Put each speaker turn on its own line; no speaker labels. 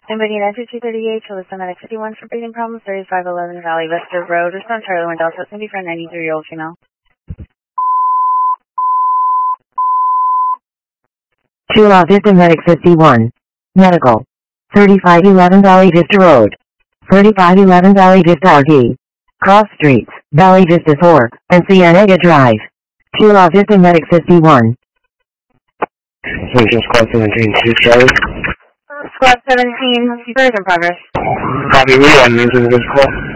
Inviting exit 238 to listen at 51 for breathing problems, 3511 Valley Vista Road. Respond Charlie 1 Delta, it's going to be for a 93-year-old female.
2 La Vista Medic 51. Medical. 3511 Valley Vista Road. 3511 Valley Vista RD. Cross Streets, Valley Vista 4, and Cienega Drive. 2 La Vista Medic 51.
Squad 17, 2 Charlie.
Squad 17, birds in progress.
Copy, we are using this call.